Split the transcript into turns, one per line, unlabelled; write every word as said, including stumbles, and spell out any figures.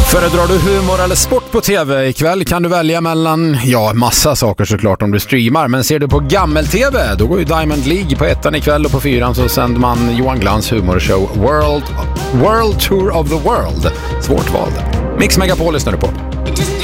Föredrar du humor eller sport på tv? Ikväll kan du välja mellan, ja, massa saker såklart om du streamar. Men ser du på gammel-tv, då går ju Diamond League på ettan ikväll, och på fyran så sänder man Johan Glans humorshow World, World Tour of the World. Svårt vald. Mix Megapol lyssnar du på.